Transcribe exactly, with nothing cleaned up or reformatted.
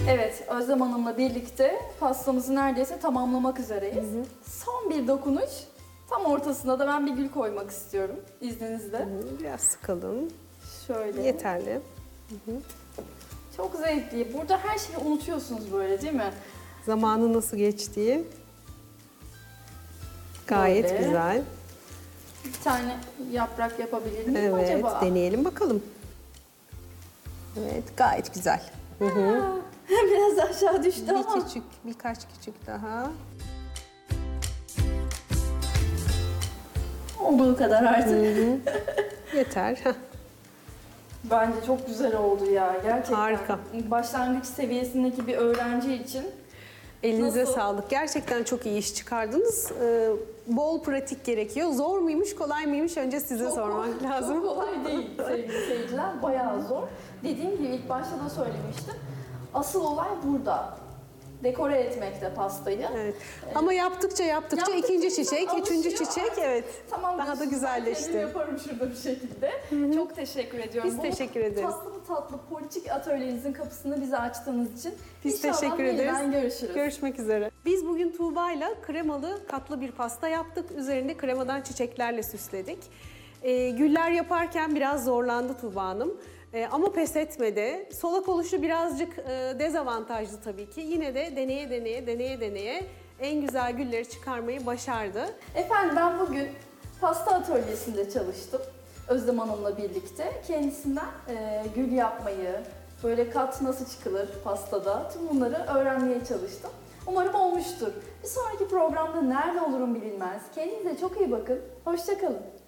Evet, Özlem Hanım'la birlikte pastamızı neredeyse tamamlamak üzereyiz. Hı hı. Son bir dokunuş, tam ortasına da ben bir gül koymak istiyorum izninizle. Hı, biraz sıkalım. Şöyle. Yeterli. Hı hı. Çok zevkli. Burada her şeyi unutuyorsunuz böyle, değil mi? Zamanı nasıl geçtiği gayet Böyle. güzel. Bir tane yaprak yapabilir miyim Evet, acaba? deneyelim bakalım. Evet, gayet güzel. Hı hı. Biraz aşağı düştü Bir ama. küçük, birkaç küçük daha. Olduğu kadar artık. Hı hı. Yeter. Heh. Bence çok güzel oldu ya, gerçekten. Harika. Başlangıç seviyesindeki bir öğrenci için. Elinize Nasıl? sağlık. Gerçekten çok iyi iş çıkardınız. Ee, bol pratik gerekiyor. Zor muymuş, kolay mıymış? Önce size Çok sormak kolay, lazım. Çok kolay değil sevgili seyirciler. Bayağı zor. Dediğim gibi ilk başta da söylemiştim. Asıl olay burada. Dekore etmekte pastayı. Evet. Ama yaptıkça yaptıkça, Yaptıkça ikinci insan çiçek, alışıyor. üçüncü çiçek, evet. Tamam, Daha da ben güzelleşti. kendim yaparım şurada bir şekilde. Hı-hı. Çok teşekkür ediyorum. Biz Bu teşekkür ederiz. Tatlı mı tatlı poliçik atölyenizin kapısını bize açtığınız için. Biz İnşallah teşekkür yeniden ederiz. görüşürüz. Görüşmek üzere. Biz bugün Tuğba'yla kremalı katlı bir pasta yaptık. Üzerinde kremadan çiçeklerle süsledik. Ee, güller yaparken biraz zorlandı Tuğba Hanım. Ee, ama pes etmedi. Solak oluşu birazcık e, dezavantajlı tabii ki. Yine de deneye deneye, deneye deneye en güzel gülleri çıkarmayı başardı. Efendim, ben bugün pasta atölyesinde çalıştım. Özlem Hanım'la birlikte. Kendisinden e, gül yapmayı, böyle kat nasıl çıkılır pastada, tüm bunları öğrenmeye çalıştım. Umarım olmuştur. Bir sonraki programda nerede olurum bilinmez. Kendinize çok iyi bakın. Hoşça kalın.